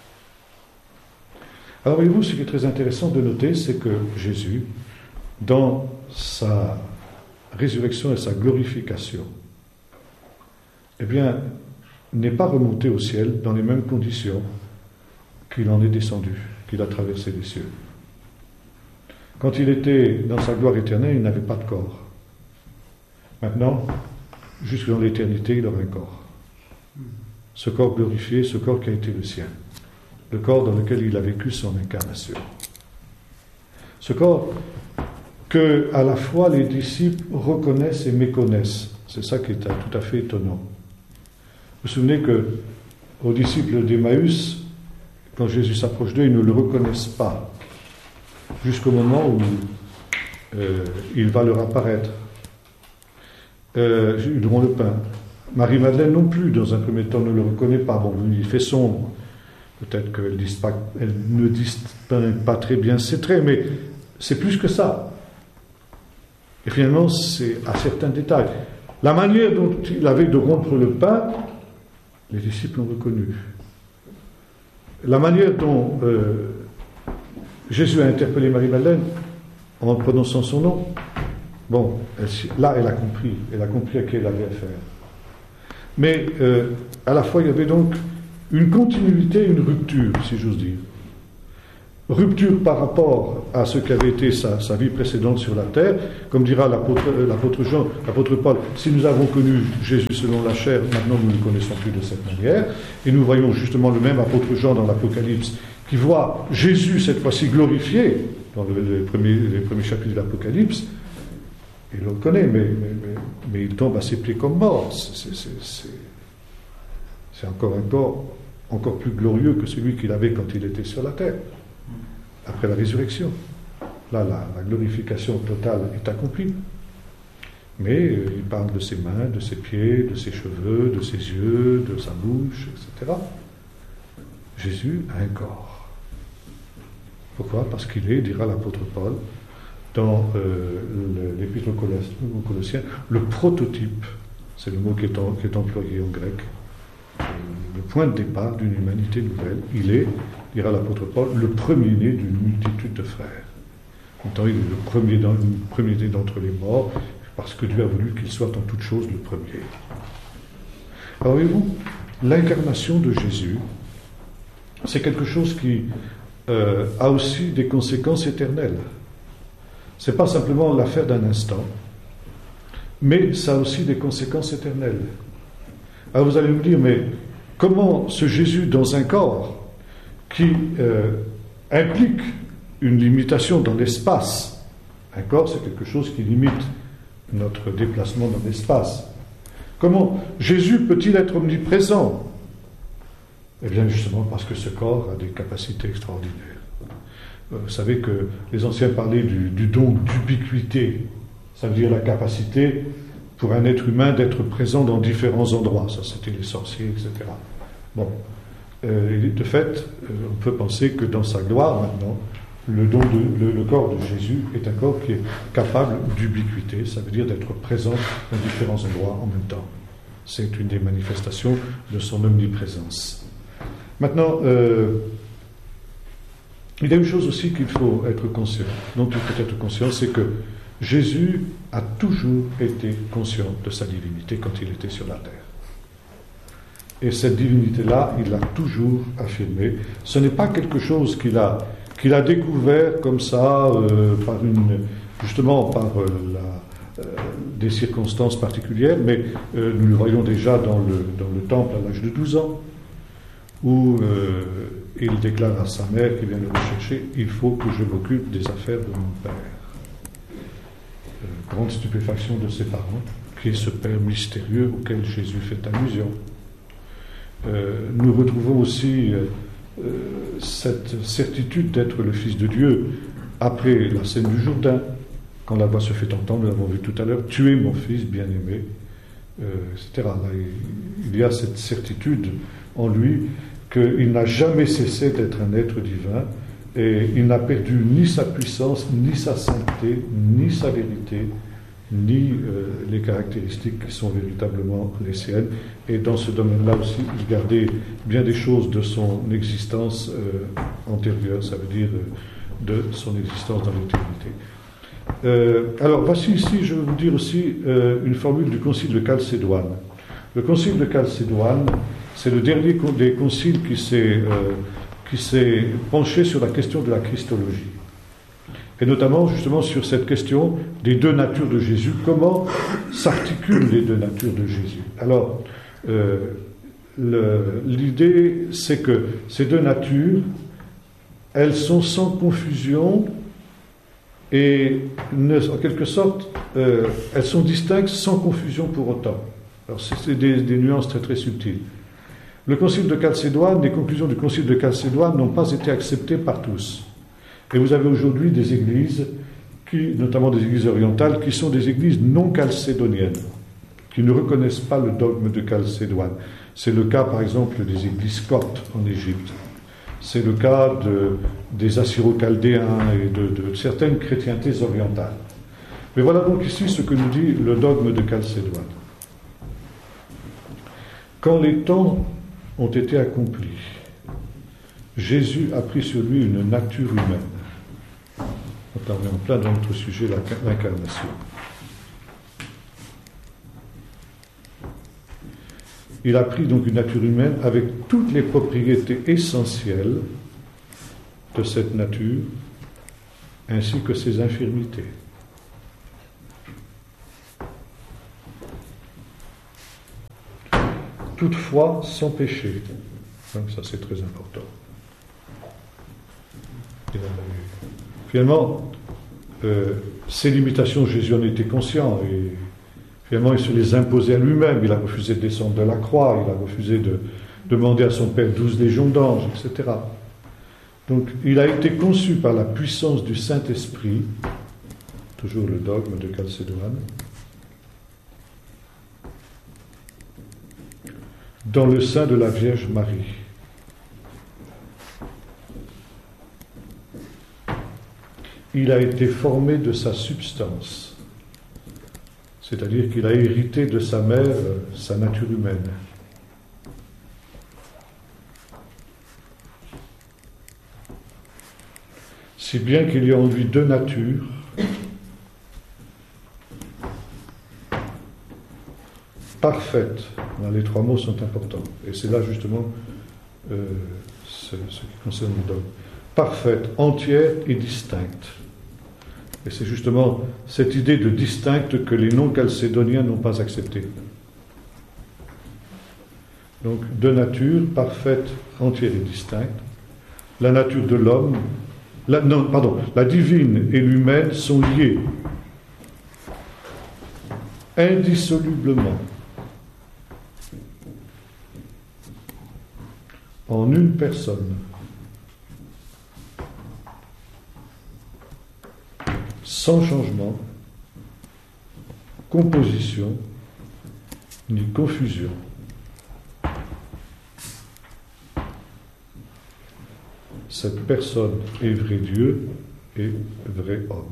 Alors voyez-vous, ce qui est très intéressant de noter, c'est que Jésus, dans sa résurrection et sa glorification, eh bien, n'est pas remonté au ciel dans les mêmes conditions qu'il en est descendu, qu'il a traversé les cieux. Quand il était dans sa gloire éternelle, il n'avait pas de corps. Maintenant, jusque dans l'éternité, il aura un corps. Ce corps glorifié, ce corps qui a été le sien. Le corps dans lequel il a vécu son incarnation. Ce corps que, à la fois, les disciples reconnaissent et méconnaissent. C'est ça qui est tout à fait étonnant. Vous vous souvenez que, aux disciples d'Emmaüs, quand Jésus s'approche d'eux, ils ne le reconnaissent pas. Jusqu'au moment où euh, il va leur apparaître. Euh, ils auront le pain. Marie-Madeleine non plus, dans un premier temps, ne le reconnaît pas. Bon, il fait sombre. Peut-être qu'elle elle ne distingue pas très bien ses traits, mais c'est plus que ça. Et finalement, c'est à certains détails. La manière dont il avait de rompre le pain, les disciples l'ont reconnu. La manière dont euh, Jésus a interpellé Marie-Madeleine en prononçant son nom, bon, elle, là, elle a compris. Elle a compris à qui elle avait affaire. Mais euh, à la fois, il y avait donc une continuité, une rupture, si j'ose dire. rupture par rapport à ce qu'avait été sa, sa vie précédente sur la terre. Comme dira l'apôtre, l'apôtre Jean, l'apôtre Paul, si nous avons connu Jésus selon la chair, maintenant nous ne le connaissons plus de cette manière. Et nous voyons justement le même apôtre Jean dans l'Apocalypse, qui voit Jésus cette fois-ci glorifié dans le, les, premiers, les premiers chapitres de l'Apocalypse. Il le connaît, mais, mais, mais, mais il tombe à ses pieds comme mort. C'est, c'est, c'est, c'est encore un corps encore plus glorieux que celui qu'il avait quand il était sur la terre, après la résurrection. Là, la, la glorification totale est accomplie. Mais euh, il parle de ses mains, de ses pieds, de ses cheveux, de ses yeux, de sa bouche, et cetera. Jésus a un corps. Pourquoi ? Parce qu'il est, dira l'apôtre Paul, dans euh, l'Épître aux Colossiens, le prototype, c'est le mot qui est, en, qui est employé en grec, le point de départ d'une humanité nouvelle. Il est, dira l'apôtre Paul, le premier-né d'une multitude de frères. Pourtant, il est le premier, dans, le premier-né d'entre les morts, parce que Dieu a voulu qu'il soit en toute chose le premier. Alors, voyez-vous, l'incarnation de Jésus, c'est quelque chose qui euh, a aussi des conséquences éternelles. Ce n'est pas simplement l'affaire d'un instant, mais ça a aussi des conséquences éternelles. Alors vous allez me dire, mais comment ce Jésus dans un corps qui euh, implique une limitation dans l'espace, un corps c'est quelque chose qui limite notre déplacement dans l'espace, comment Jésus peut-il être omniprésent ? Eh bien justement parce que ce corps a des capacités extraordinaires. Vous savez que les anciens parlaient du, du don d'ubiquité, ça veut dire la capacité pour un être humain d'être présent dans différents endroits. Ça, c'était les sorciers, et cetera. Bon, euh, de fait, euh, on peut penser que dans sa gloire maintenant, le, don de, le, le corps de Jésus est un corps qui est capable d'ubiquité, ça veut dire d'être présent dans différents endroits en même temps. C'est une des manifestations de son omniprésence. Maintenant, euh, il y a une chose aussi qu'il faut être conscient, dont il faut être conscient, c'est que Jésus a toujours été conscient de sa divinité quand il était sur la terre. Et cette divinité-là, il l'a toujours affirmée. Ce n'est pas quelque chose qu'il a, qu'il a découvert comme ça, euh, par une, justement par euh, la, euh, des circonstances particulières, mais euh, nous le voyons déjà dans le, dans le temple à l'âge de douze ans, où euh, il déclare à sa mère qui vient le rechercher, « Il faut que je m'occupe des affaires de mon père ». Euh, grande stupéfaction de ses parents, qui est ce Père mystérieux auquel Jésus fait allusion. Euh, nous retrouvons aussi euh, euh, cette certitude d'être le Fils de Dieu après la scène du Jourdain, quand la voix se fait entendre, nous l'avons vu tout à l'heure, « Tu es mon Fils bien-aimé », euh, et cetera. Là, il, il y a cette certitude en lui qu'il n'a jamais cessé d'être un être divin, et il n'a perdu ni sa puissance, ni sa sainteté, ni sa vérité, ni euh, les caractéristiques qui sont véritablement les siennes. Et dans ce domaine-là aussi, il gardait bien des choses de son existence euh, antérieure, ça veut dire euh, de son existence dans l'éternité. Euh, alors, voici ici, je vais vous dire aussi euh, une formule du Concile de Chalcédoine. Le Concile de Chalcédoine, c'est le dernier des conciles qui s'est, euh, qui s'est penché sur la question de la Christologie. Et notamment, justement, sur cette question des deux natures de Jésus. Comment s'articulent les deux natures de Jésus ? Alors, euh, le, l'idée, c'est que ces deux natures, elles sont sans confusion et, ne, en quelque sorte, euh, elles sont distinctes sans confusion pour autant. Alors, c'est des, des nuances très très subtiles. Le Concile de Chalcédoine, les conclusions du Concile de Chalcédoine n'ont pas été acceptées par tous. Et vous avez aujourd'hui des églises, qui, notamment des églises orientales, qui sont des églises non chalcédoniennes, qui ne reconnaissent pas le dogme de Chalcédoine. C'est le cas, par exemple, des églises coptes en Égypte. C'est le cas de, des Assyro-Chaldéens et de, de certaines chrétientés orientales. Mais voilà donc ici ce que nous dit le dogme de Chalcédoine. Quand les temps ont été accomplis, Jésus a pris sur lui une nature humaine. On est en plein dans notre sujet, l'incarnation. Il a pris donc une nature humaine avec toutes les propriétés essentielles de cette nature, ainsi que ses infirmités. Toutefois, sans péché. Donc ça, c'est très important. Finalement, euh, ces limitations, Jésus en était conscient, et finalement, il se les imposait à lui-même. Il a refusé de descendre de la croix, il a refusé de demander à son Père douze légions d'anges, et cetera. Donc, il a été conçu par la puissance du Saint-Esprit, toujours le dogme de Chalcédoine, dans le sein de la Vierge Marie. Il a été formé de sa substance, c'est-à-dire qu'il a hérité de sa mère euh, sa nature humaine. Si bien qu'il y a en lui deux natures, parfaites. Les trois mots sont importants, et c'est là justement euh, ce, ce qui concerne le dogme. Parfaite, entière et distincte. Et c'est justement cette idée de distincte que les non-chalcédoniens n'ont pas acceptée. Donc, deux natures, parfaite, entière et distincte. La nature de l'homme, la, non, pardon, la divine et l'humaine sont liées indissolublement en une personne. Sans changement, composition, ni confusion. Cette personne est vrai Dieu et vrai homme.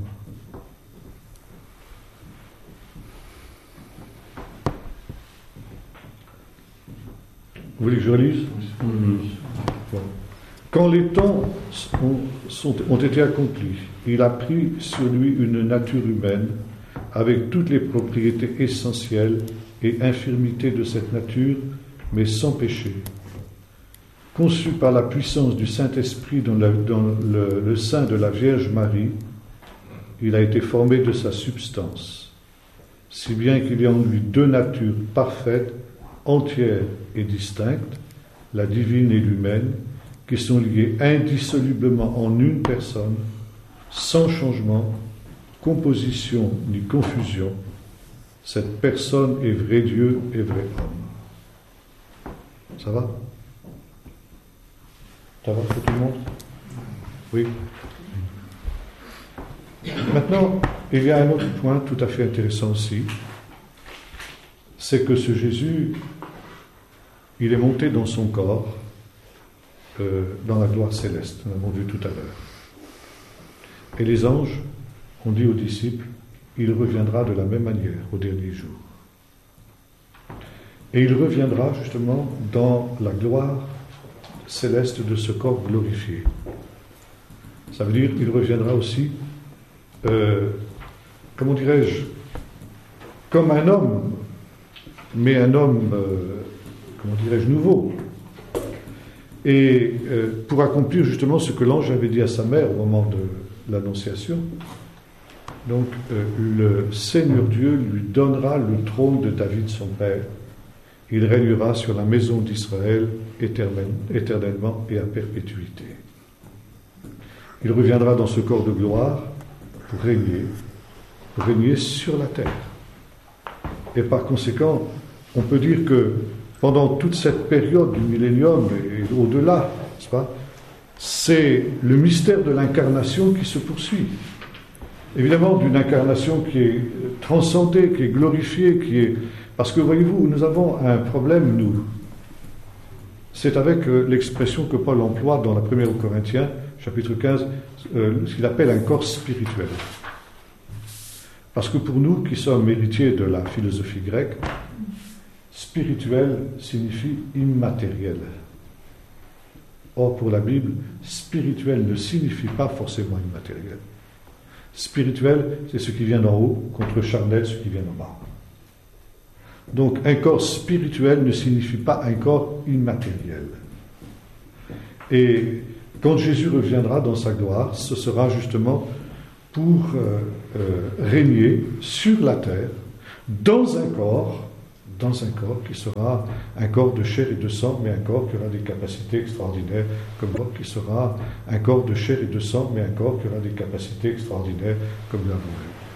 Vous voulez que je relise ? Bon. Quand les temps ont, sont, ont été accomplis, il a pris sur lui une nature humaine avec toutes les propriétés essentielles et infirmités de cette nature, mais sans péché. Conçu par la puissance du Saint-Esprit dans, la, dans le, le sein de la Vierge Marie, il a été formé de sa substance, si bien qu'il y a en lui deux natures parfaites, entières et distinctes, la divine et l'humaine, qui sont liées indissolublement en une personne, sans changement, composition ni confusion. Cette personne est vrai Dieu et vrai homme. Ça va ? Ça va pour tout le monde ? Oui. Maintenant, il y a un autre point tout à fait intéressant aussi, c'est que ce Jésus, il est monté dans son corps, euh, dans la gloire céleste, nous l'avons vu tout à l'heure. Et les anges ont dit aux disciples, il reviendra de la même manière au dernier jour. Et il reviendra justement dans la gloire céleste de ce corps glorifié. Ça veut dire qu'il reviendra aussi, euh, comment dirais-je, comme un homme, mais un homme, euh, comment dirais-je, nouveau. Et euh, pour accomplir justement ce que l'ange avait dit à sa mère au moment de l'Annonciation, donc euh, le Seigneur Dieu lui donnera le trône de David son père. Il régnera sur la maison d'Israël éternellement et à perpétuité. Il reviendra dans ce corps de gloire pour régner, pour régner sur la terre. Et par conséquent, on peut dire que pendant toute cette période du millénium et au-delà, n'est-ce pas, c'est le mystère de l'incarnation qui se poursuit. Évidemment, d'une incarnation qui est transcendée, qui est glorifiée, qui est... Parce que, voyez-vous, nous avons un problème, nous. C'est avec euh, l'expression que Paul emploie dans la première aux Corinthiens, chapitre quinze, euh, ce qu'il appelle un corps spirituel. Parce que pour nous, qui sommes héritiers de la philosophie grecque, spirituel signifie immatériel. Or, pour la Bible, spirituel ne signifie pas forcément immatériel. Spirituel, c'est ce qui vient d'en haut, contre charnel, ce qui vient d'en bas. Donc, un corps spirituel ne signifie pas un corps immatériel. Et quand Jésus reviendra dans sa gloire, ce sera justement pour euh, euh, régner sur la terre, dans un corps, dans un corps qui sera un corps de chair et de sang, mais un corps qui aura des capacités extraordinaires, comme un corps qui sera un corps de chair et de sang, mais un corps qui aura des capacités extraordinaires, comme nous l'avons vu.